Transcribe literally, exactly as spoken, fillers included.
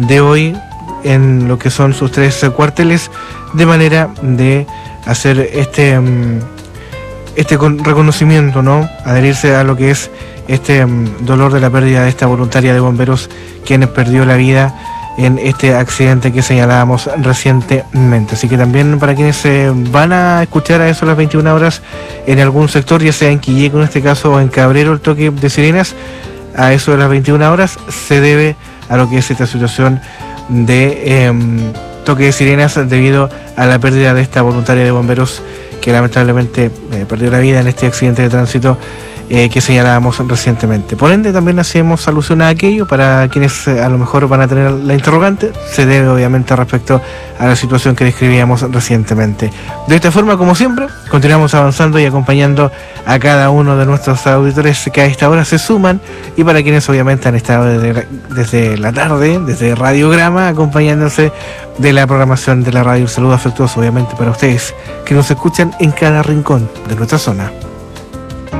de hoy en lo que son sus tres cuarteles, de manera de hacer este este reconocimiento, ¿no? Adherirse a lo que es este dolor de la pérdida de esta voluntaria de bomberos, quien perdió la vida en este accidente que señalábamos recientemente. Así que también para quienes eh, van a escuchar a eso a las veintiuna horas en algún sector, ya sea en Quilleco en este caso o en Cabrero, el toque de sirenas a eso de las veintiuna horas se debe a lo que es esta situación de eh, toque de sirenas debido a la pérdida de esta voluntaria de bomberos que lamentablemente eh, perdió la vida en este accidente de tránsito Eh, que señalábamos recientemente. Por ende, también hacemos alusión a aquello para quienes eh, a lo mejor van a tener la interrogante. Se debe obviamente respecto a la situación que describíamos recientemente. De esta forma, como siempre, continuamos avanzando y acompañando a cada uno de nuestros auditores que a esta hora se suman, y para quienes obviamente han estado desde, desde la tarde, desde Radiograma, acompañándose de la programación de la radio. Un saludo afectuoso obviamente para ustedes que nos escuchan en cada rincón de nuestra zona.